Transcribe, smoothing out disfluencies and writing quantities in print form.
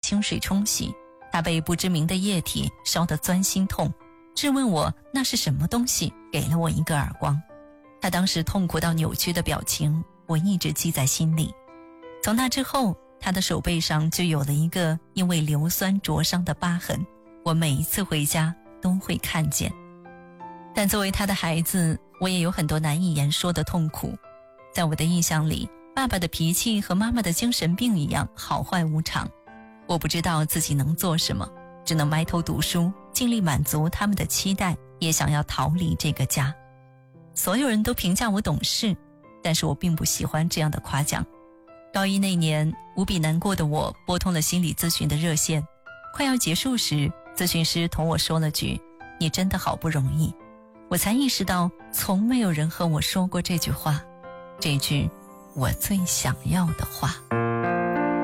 清水冲洗，他被不知名的液体烧得钻心痛，质问我那是什么东西，给了我一个耳光。他当时痛苦到扭曲的表情，我一直记在心里。从那之后，他的手背上就有了一个因为硫酸灼伤的疤痕，我每一次回家都会看见。但作为他的孩子，我也有很多难以言说的痛苦。在我的印象里，爸爸的脾气和妈妈的精神病一样好坏无常。我不知道自己能做什么，只能埋头读书，尽力满足他们的期待，也想要逃离这个家。所有人都评价我懂事，但是我并不喜欢这样的夸奖。高一那年，无比难过的我拨通了心理咨询的热线，快要结束时，咨询师同我说了句：“你真的好不容易。”我才意识到，从没有人和我说过这句话，这句我最想要的话。